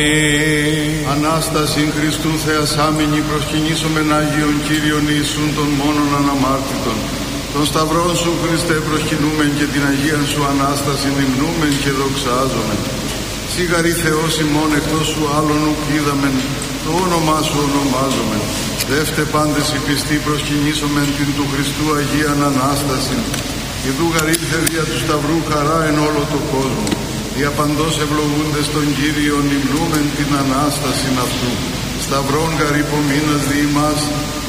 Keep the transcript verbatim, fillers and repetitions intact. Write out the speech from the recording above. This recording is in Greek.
Ανάσταση Χριστού Θεασάμινη προσκυνήσομεν Άγιον Κύριον Ιησούν των μόνον αναμάρτητων. Τον Σταυρόν Σου Χριστέ προσκυνούμεν και την Αγίαν Σου Ανάσταση υμνούμεν και δοξάζομεν. Σίγαρη Θεός ημών εκτός Σου άλλον ουκ είδαμεν, το όνομά Σου ονομάζομεν. Δεύτε πάντες οι πιστοί προσκυνήσομεν την του Χριστού Αγίαν Ανάσταση. Ιδού γαρ ήλθε δια του Σταυρού χαρά εν όλο το κόσμο. Δια παντός ευλογούντες τον Κύριον υμνούμεν την Ανάστασιν αυτού. Σταυρόν γαρ υπομείνας δι' ημάς,